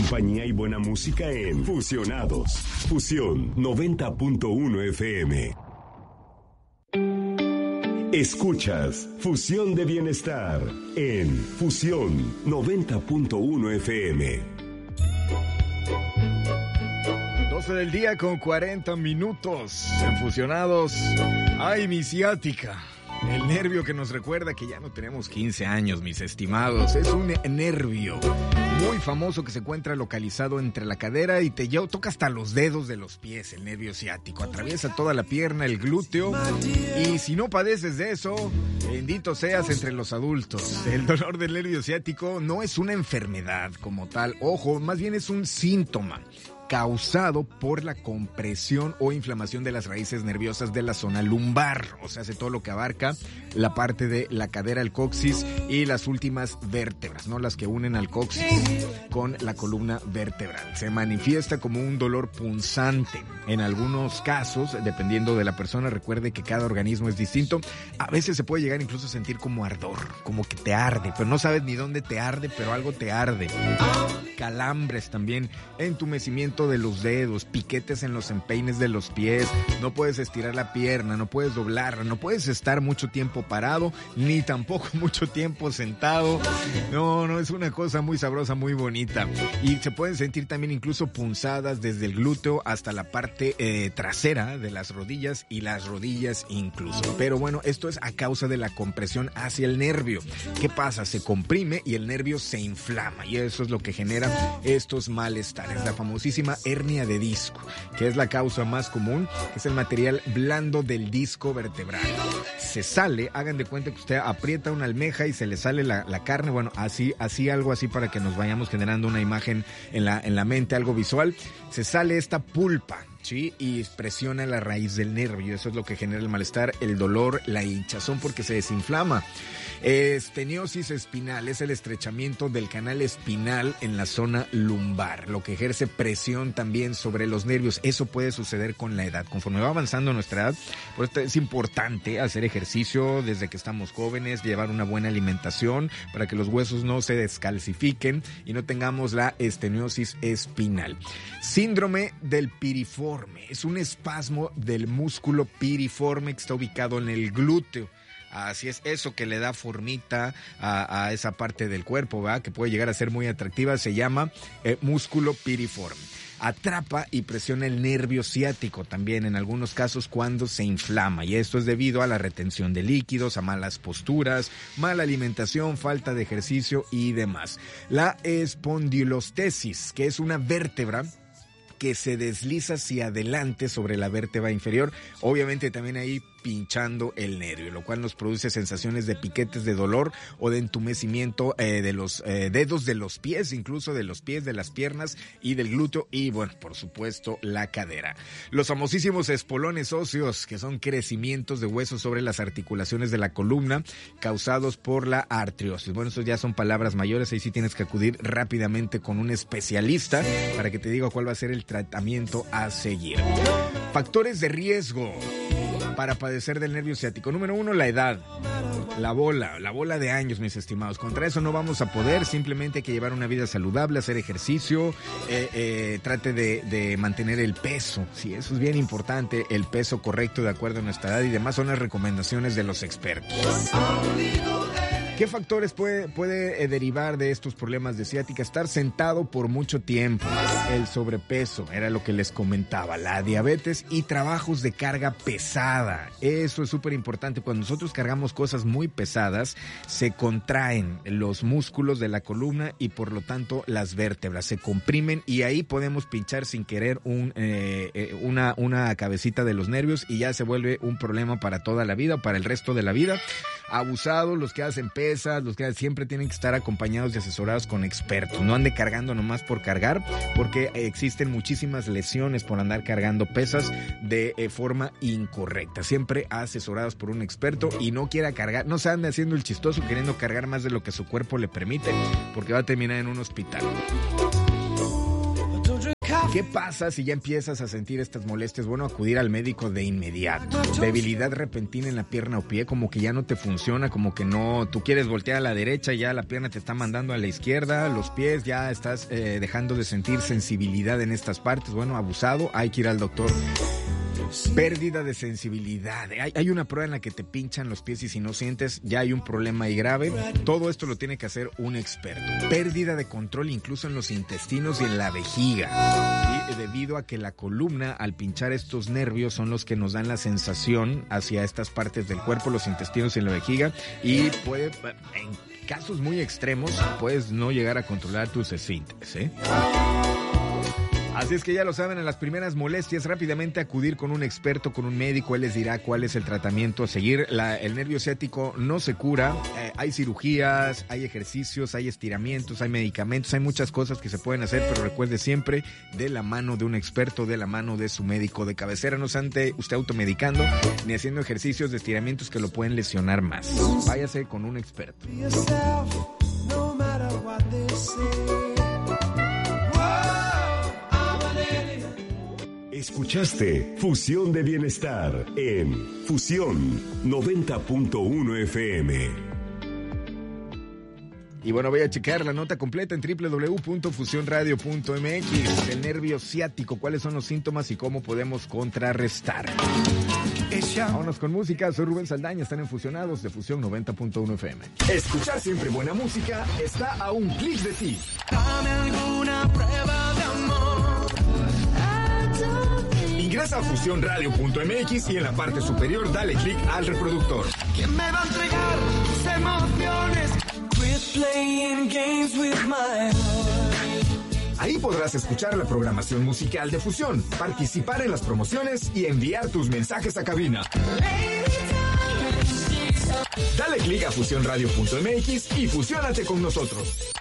compañía y buena música en Fusionados. Fusión 90.1 FM. Escuchas Fusión de Bienestar en Fusión 90.1 FM. 12 del día con 40 minutos en Fusionados. ¡Ay, mi ciática! El nervio que nos recuerda que ya no tenemos 15 años, mis estimados. Es un nervio muy famoso que se encuentra localizado entre la cadera y toca hasta los dedos de los pies, el nervio ciático. Atraviesa toda la pierna, el glúteo. Y si no padeces de eso, bendito seas entre los adultos. El dolor del nervio ciático no es una enfermedad como tal. Ojo, más bien es un síntoma causado por la compresión o inflamación de las raíces nerviosas de la zona lumbar, o sea, hace todo lo que abarca la parte de la cadera, el coxis y las últimas vértebras, ¿no? Las que unen al coxis con la columna vertebral. Se manifiesta como un dolor punzante. En algunos casos, dependiendo de la persona, recuerde que cada organismo es distinto. A veces se puede llegar incluso a sentir como ardor, como que te arde, pero no sabes ni dónde te arde, pero algo te arde. Calambres también, entumecimiento de los dedos, piquetes en los empeines de los pies, no puedes estirar la pierna, no puedes doblarla, no puedes estar mucho tiempo parado, ni tampoco mucho tiempo sentado. No, es una cosa muy sabrosa, muy bonita. Y se pueden sentir también incluso punzadas desde el glúteo hasta la parte trasera de las rodillas y las rodillas incluso. Pero bueno, esto es a causa de la compresión hacia el nervio. ¿Qué pasa? Se comprime y el nervio se inflama y eso es lo que genera estos malestares. La famosísima hernia de disco, que es la causa más común, que es el material blando del disco vertebral. Se sale, hagan de cuenta que usted aprieta una almeja y se le sale la carne, bueno, así algo así para que nos vayamos generando una imagen en la mente, algo visual. Se sale esta pulpa, ¿sí? Y presiona la raíz del nervio. Eso es lo que genera el malestar, el dolor, la hinchazón porque se desinflama. Esteniosis espinal es el estrechamiento del canal espinal en la zona lumbar, lo que ejerce presión también sobre los nervios. Eso puede suceder con la edad. Conforme va avanzando nuestra edad, por esto es importante hacer ejercicio desde que estamos jóvenes, llevar una buena alimentación para que los huesos no se descalcifiquen y no tengamos la esteniosis espinal. Síndrome del piriforme es un espasmo del músculo piriforme que está ubicado en el glúteo. Así es, eso que le da formita a esa parte del cuerpo, ¿verdad? Que puede llegar a ser muy atractiva, se llama músculo piriforme. Atrapa y presiona el nervio ciático también en algunos casos cuando se inflama, y esto es debido a la retención de líquidos, a malas posturas, mala alimentación, falta de ejercicio y demás. La espondilostesis, que es una vértebra que se desliza hacia adelante sobre la vértebra inferior, obviamente también ahí pinchando el nervio, lo cual nos produce sensaciones de piquetes, de dolor o de entumecimiento de los dedos de los pies, incluso de los pies, de las piernas y del glúteo y, bueno, por supuesto, la cadera. Los famosísimos espolones óseos, que son crecimientos de huesos sobre las articulaciones de la columna causados por la artriosis. Bueno, eso ya son palabras mayores, ahí sí tienes que acudir rápidamente con un especialista para que te diga cuál va a ser el tratamiento a seguir. Factores de riesgo para padecer del nervio ciático. Número 1, la edad. La bola de años, mis estimados. Contra eso no vamos a poder, simplemente hay que llevar una vida saludable, hacer ejercicio, trate de mantener el peso. Sí, eso es bien importante, el peso correcto de acuerdo a nuestra edad y demás son las recomendaciones de los expertos. ¿Qué factores puede derivar de estos problemas de ciática? Estar sentado por mucho tiempo, el sobrepeso, era lo que les comentaba, la diabetes y trabajos de carga pesada. Eso es súper importante. Cuando nosotros cargamos cosas muy pesadas, se contraen los músculos de la columna y por lo tanto las vértebras se comprimen y ahí podemos pinchar sin querer una cabecita de los nervios y ya se vuelve un problema para toda la vida, para el resto de la vida. Abusados, los que hacen pesas, los que siempre tienen que estar acompañados y asesorados con expertos. No ande cargando nomás por cargar, porque existen muchísimas lesiones por andar cargando pesas de forma incorrecta. Siempre asesorados por un experto y no quiera cargar, no se ande haciendo el chistoso queriendo cargar más de lo que su cuerpo le permite, porque va a terminar en un hospital. ¿Qué pasa si ya empiezas a sentir estas molestias? Bueno, acudir al médico de inmediato. Debilidad repentina en la pierna o pie, como que ya no te funciona, como que no, tú quieres voltear a la derecha y ya la pierna te está mandando a la izquierda, los pies ya estás dejando de sentir sensibilidad en estas partes. Bueno, abusado, hay que ir al doctor. Pérdida de sensibilidad. Hay una prueba en la que te pinchan los pies y si no sientes, ya hay un problema ahí grave. Todo esto lo tiene que hacer un experto. Pérdida de control incluso en los intestinos y en la vejiga. Y debido a que la columna, al pinchar estos nervios, son los que nos dan la sensación hacia estas partes del cuerpo, los intestinos y la vejiga. Y puede, en casos muy extremos, puedes no llegar a controlar tus esfínteres, ¿eh? Así es que ya lo saben, en las primeras molestias, rápidamente acudir con un experto, con un médico. Él les dirá cuál es el tratamiento a seguir. El nervio ciático no se cura. Hay cirugías, hay ejercicios, hay estiramientos, hay medicamentos, hay muchas cosas que se pueden hacer, pero recuerde siempre de la mano de un experto, de la mano de su médico de cabecera. No se ande usted automedicando ni haciendo ejercicios de estiramientos que lo pueden lesionar más. Váyase con un experto. Escuchaste Fusión de Bienestar en Fusión 90.1 FM. Y bueno, voy a checar la nota completa en www.fusionradio.mx. El nervio ciático, cuáles son los síntomas y cómo podemos contrarrestar. Vámonos con música, soy Rubén Saldaña, están en Fusionados de Fusión 90.1 FM. Escuchar siempre buena música está a un clic de ti. Dame alguna prueba de amor. Ingresa a fusionradio.mx y en la parte superior dale clic al reproductor. ¿Quién me va a entregar sus emociones? Quit playing games with my heart. Ahí podrás escuchar la programación musical de Fusión, participar en las promociones y enviar tus mensajes a cabina. Dale clic a fusionradio.mx y fusiónate con nosotros.